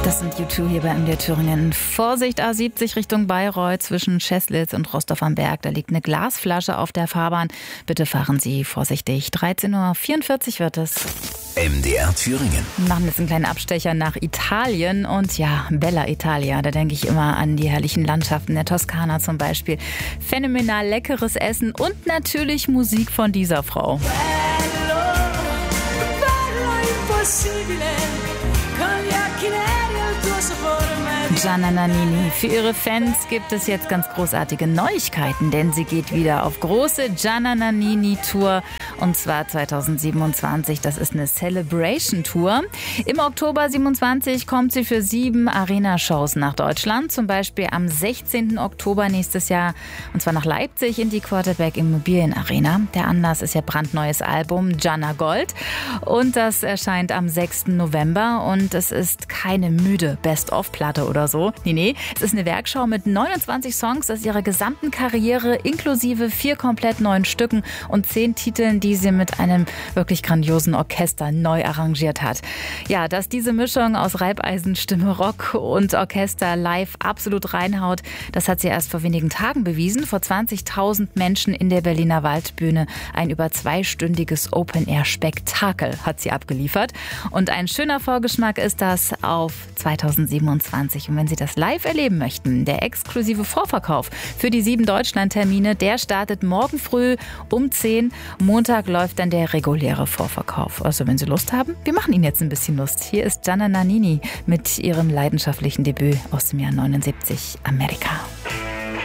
Das sind U2 hier bei MDR Thüringen. Vorsicht, A70 Richtung Bayreuth zwischen Scheslitz und Rostov am Berg. Da liegt eine Glasflasche auf der Fahrbahn. Bitte fahren Sie vorsichtig. 13:44 Uhr wird es. MDR Thüringen. Wir machen jetzt einen kleinen Abstecher nach Italien. Und ja, Bella Italia, da denke ich immer an die herrlichen Landschaften der Toskana zum Beispiel. Phänomenal leckeres Essen und natürlich Musik von dieser Frau. Bello, bello impossibile. Gianna Nannini. Für ihre Fans gibt es jetzt ganz großartige Neuigkeiten, denn sie geht wieder auf große Gianna Nannini Tour und zwar 2027. Das ist eine Celebration Tour. Im Oktober 27 kommt sie für 7 Arena-Shows nach Deutschland, zum Beispiel am 16. Oktober nächstes Jahr und zwar nach Leipzig in die Quarterback Immobilien Arena. Der Anlass ist ihr brandneues Album Gianna Gold und das erscheint am 6. November und es ist keine müde Best-of-Platte oder so. Nee, es ist eine Werkschau mit 29 Songs aus ihrer gesamten Karriere, inklusive 4 komplett neuen Stücken und 10 Titeln, die sie mit einem wirklich grandiosen Orchester neu arrangiert hat. Ja, dass diese Mischung aus Reibeisenstimme, Rock und Orchester live absolut reinhaut, das hat sie erst vor wenigen Tagen bewiesen. Vor 20.000 Menschen in der Berliner Waldbühne. Ein über 2-stündiges Open-Air-Spektakel hat sie abgeliefert. Und ein schöner Vorgeschmack ist das auf 2027. Und wenn Sie das live erleben möchten, der exklusive Vorverkauf für die 7 Deutschland-Termine, der startet morgen früh um 10. Montag läuft dann der reguläre Vorverkauf. Also wenn Sie Lust haben, wir machen Ihnen jetzt ein bisschen Lust. Hier ist Gianna Nannini mit ihrem leidenschaftlichen Debüt aus dem Jahr 79, Amerika.